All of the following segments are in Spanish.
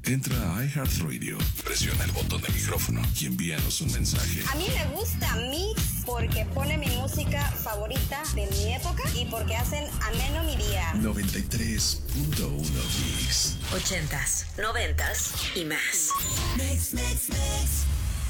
Entra a iHeartRadio, presiona el botón de micrófono y envíanos un mensaje. A mí me gusta Mix porque pone mi música favorita de mi época y porque hacen ameno mi día. 93.1 Mix. 80s, 90s y más. Mix, mix, mix.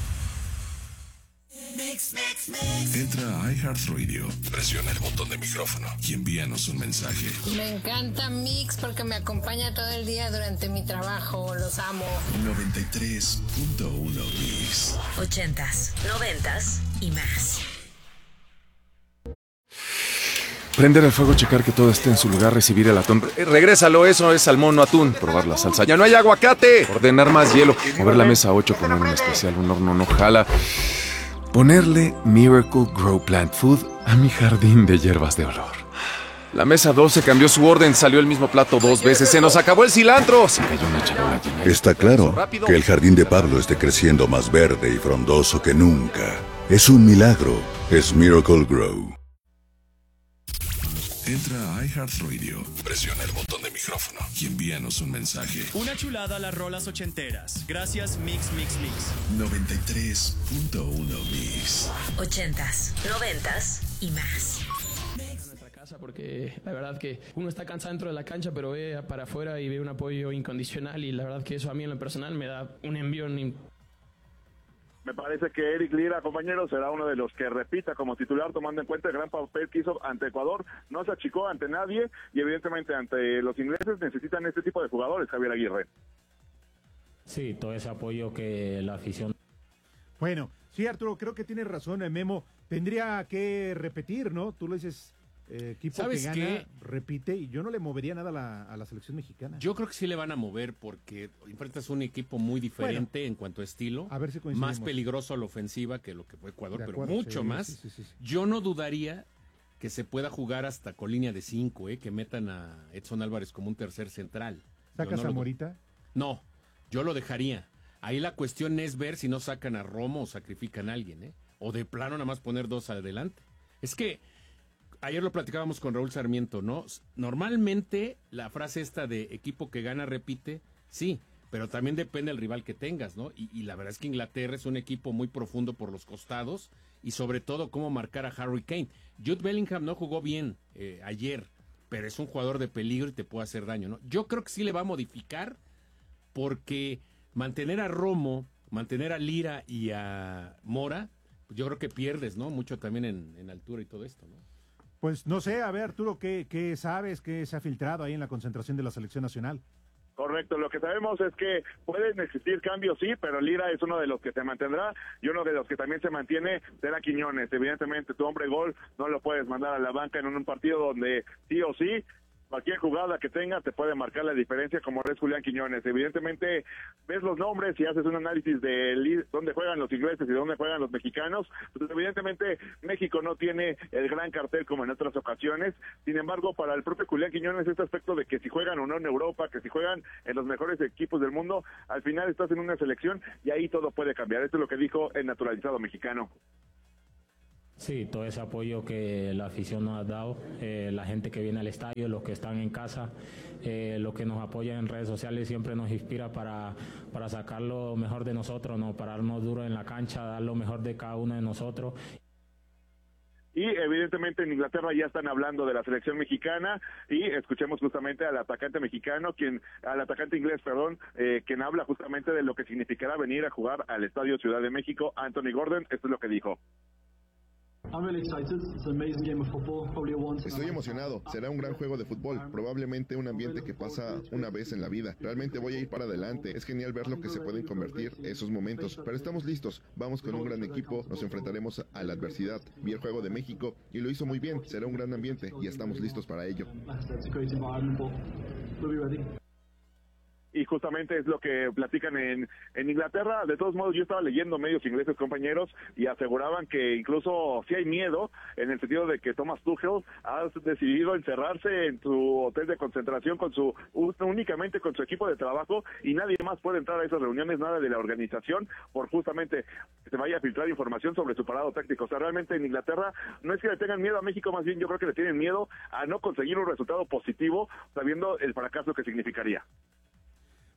Mix, mix, mix. Entra a iHeartRadio, presiona el botón de micrófono y envíanos un mensaje. Me encanta Mix porque me acompaña todo el día durante mi trabajo. Los amo. 93.1 Mix. 80s, 90s y más. Prender el fuego, checar que todo esté en su lugar, recibir el atún. Regrésalo, eso es salmón, no atún. Probar la salsa. ¡Ya no hay aguacate! Ordenar más hielo. Mover la mesa 8, poner un especial, un horno no jala. Ponerle Miracle Grow Plant Food a mi jardín de hierbas de olor. La mesa 12 cambió su orden, salió el mismo plato 2 veces. ¡Se nos acabó el cilantro! Se cayó una charola llena. Está claro que el jardín de Pablo esté creciendo más verde y frondoso que nunca. Es un milagro. Es Miracle Grow. Entra a iHeartRadio, presiona el botón de micrófono y envíanos un mensaje. Una chulada a las rolas ochenteras. Gracias, Mix, Mix, Mix. 93.1 Mix. 80s, 90s y más. Nuestra casa, porque la verdad que uno está cansado dentro de la cancha, pero ve para afuera y ve un apoyo incondicional, y la verdad que eso a mí en lo personal me da un envión. Me parece que Eric Lira, compañero, será uno de los que repita como titular, tomando en cuenta el gran papel que hizo ante Ecuador. No se achicó ante nadie y evidentemente ante los ingleses necesitan este tipo de jugadores, Javier Aguirre. Sí, todo ese apoyo que la afición... Bueno, sí, Arturo, creo que tienes razón, Memo. Tendría que repetir, ¿no? Tú lo dices, equipo que gana, ¿qué? Repite, y yo no le movería nada a la selección mexicana. Yo creo que sí le van a mover porque enfrentas un equipo muy diferente en cuanto a estilo, a ver si más peligroso a la ofensiva que lo que fue Ecuador, acuerdo, pero mucho sí, más. Sí. Yo no dudaría que se pueda jugar hasta con línea de 5, que metan a Edson Álvarez como un tercer central. ¿Sacas a Morita? No, yo lo dejaría. Ahí la cuestión es ver si no sacan a Romo o sacrifican a alguien, o de plano nada más poner 2 adelante. Es que ayer lo platicábamos con Raúl Sarmiento, ¿no? Normalmente la frase esta de equipo que gana repite, sí, pero también depende del rival que tengas, ¿no? Y la verdad es que Inglaterra es un equipo muy profundo por los costados y sobre todo cómo marcar a Harry Kane. Jude Bellingham no jugó bien ayer, pero es un jugador de peligro y te puede hacer daño, ¿no? Yo creo que sí le va a modificar porque mantener a Romo, mantener a Lira y a Mora, pues yo creo que pierdes, ¿no? Mucho también en altura y todo esto, ¿no? Pues no sé, a ver, Arturo, ¿qué sabes? ¿Qué se ha filtrado ahí en la concentración de la selección nacional? Correcto, lo que sabemos es que pueden existir cambios, sí, pero Lira es uno de los que se mantendrá y uno de los que también se mantiene será Quiñones. Evidentemente, tu hombre gol no lo puedes mandar a la banca en un partido donde sí o sí cualquier jugada que tenga te puede marcar la diferencia, como es Julián Quiñones. Evidentemente, ves los nombres y haces un análisis de dónde juegan los ingleses y dónde juegan los mexicanos. Pues evidentemente, México no tiene el gran cartel como en otras ocasiones. Sin embargo, para el propio Julián Quiñones, este aspecto de que si juegan o no en Europa, que si juegan en los mejores equipos del mundo, al final estás en una selección y ahí todo puede cambiar. Esto es lo que dijo el naturalizado mexicano. Sí, todo ese apoyo que la afición nos ha dado, la gente que viene al estadio, los que están en casa, los que nos apoyan en redes sociales siempre nos inspira para sacar lo mejor de nosotros, ¿no? Pararnos duro en la cancha, dar lo mejor de cada uno de nosotros. Y evidentemente en Inglaterra ya están hablando de la selección mexicana y escuchemos justamente al atacante mexicano, al atacante inglés, quien habla justamente de lo que significará venir a jugar al Estadio Ciudad de México, Anthony Gordon. Esto es lo que dijo. Estoy emocionado, será un gran juego de fútbol, probablemente un ambiente que pasa una vez en la vida. Realmente voy a ir para adelante, es genial ver lo que se pueden convertir esos momentos, pero estamos listos, vamos con un gran equipo, nos enfrentaremos a la adversidad. Vi el juego de México y lo hizo muy bien, será un gran ambiente y estamos listos para ello. Y justamente es lo que platican en Inglaterra. De todos modos, yo estaba leyendo medios ingleses, compañeros, y aseguraban que incluso sí hay miedo, en el sentido de que Thomas Tuchel ha decidido encerrarse en su hotel de concentración únicamente con su equipo de trabajo, y nadie más puede entrar a esas reuniones, nada de la organización, por justamente que se vaya a filtrar información sobre su parado táctico. O sea, realmente en Inglaterra no es que le tengan miedo a México, más bien yo creo que le tienen miedo a no conseguir un resultado positivo, sabiendo el fracaso que significaría.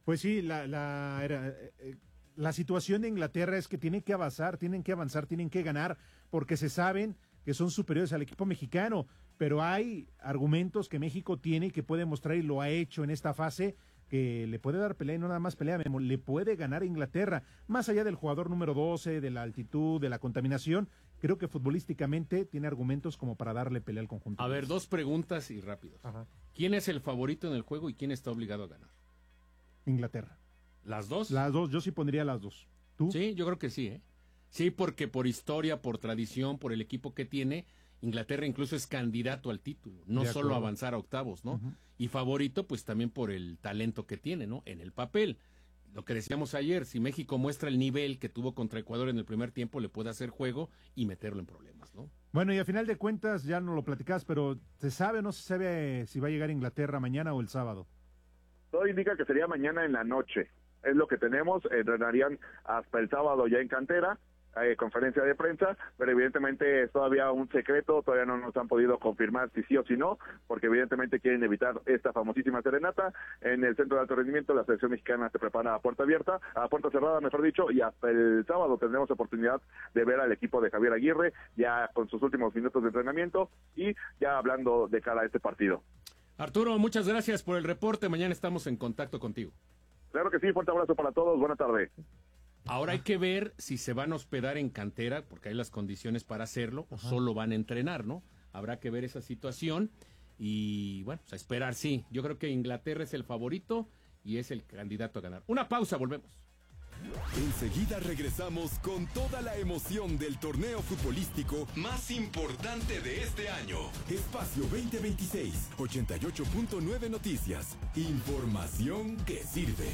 Pues sí, la situación de Inglaterra es que tienen que avanzar, tienen que ganar, porque se saben que son superiores al equipo mexicano, pero hay argumentos que México tiene y que puede mostrar, y lo ha hecho en esta fase, que le puede dar pelea, y no nada más pelea, le puede ganar a Inglaterra, más allá del jugador número 12, de la altitud, de la contaminación. Creo que futbolísticamente tiene argumentos como para darle pelea al conjunto. A ver, 2 preguntas y rápido. ¿Quién es el favorito en el juego y quién está obligado a ganar? Inglaterra. ¿Las dos? Las dos, yo sí pondría las dos. ¿Tú? Sí, yo creo que sí, ¿eh? Sí, porque por historia, por tradición, por el equipo que tiene, Inglaterra incluso es candidato al título, no solo avanzar a octavos, ¿no? Y favorito, pues también por el talento que tiene, ¿no? En el papel. Lo que decíamos ayer, si México muestra el nivel que tuvo contra Ecuador en el primer tiempo, le puede hacer juego y meterlo en problemas, ¿no? Bueno, y a final de cuentas, ya no lo platicás, pero ¿se sabe o no se sabe si va a llegar a Inglaterra mañana o el sábado? Todo indica que sería mañana en la noche. Es lo que tenemos, entrenarían hasta el sábado ya en cantera, conferencia de prensa, pero evidentemente es todavía un secreto, todavía no nos han podido confirmar si sí o si no, porque evidentemente quieren evitar esta famosísima serenata. En el centro de alto rendimiento la selección mexicana se prepara a puerta abierta, a puerta cerrada mejor dicho, y hasta el sábado tendremos oportunidad de ver al equipo de Javier Aguirre ya con sus últimos minutos de entrenamiento y ya hablando de cara a este partido. Arturo, muchas gracias por el reporte, mañana estamos en contacto contigo. Claro que sí, fuerte abrazo para todos, buena tarde. Ahora hay que ver si se van a hospedar en cantera, porque hay las condiciones para hacerlo, o solo van a entrenar, ¿no? Habrá que ver esa situación y, bueno, pues a esperar, sí. Yo creo que Inglaterra es el favorito y es el candidato a ganar. Una pausa, volvemos. Enseguida regresamos con toda la emoción del torneo futbolístico más importante de este año. Espacio 2026, 88.9 Noticias. Información que sirve.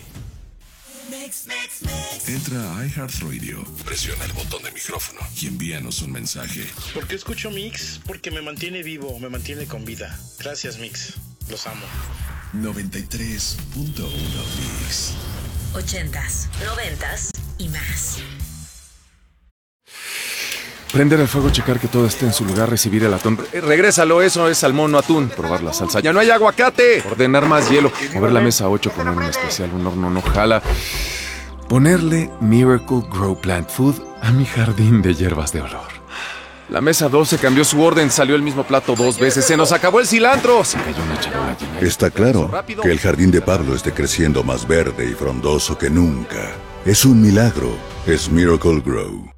Entra a iHeartRadio, presiona el botón de micrófono y envíanos un mensaje. ¿Por qué escucho Mix? Porque me mantiene vivo, me mantiene con vida. Gracias, Mix. Los amo. 93.1 Mix. 80s, 90s y más. Prender el fuego, checar que todo esté en su lugar, recibir el atún. Regrésalo, eso es salmón, no atún. Probar la salsa. ¡Ya no hay aguacate! Ordenar más hielo. Mover la mesa 8, poner un especial, un horno no jala. Ponerle Miracle Grow Plant Food a mi jardín de hierbas de olor. La mesa 12 cambió su orden, salió el mismo plato 2 veces. ¡Se nos acabó el cilantro! Se cayó una charola llena. Está claro que el jardín de Pablo esté creciendo más verde y frondoso que nunca. Es un milagro. Es Miracle Grow.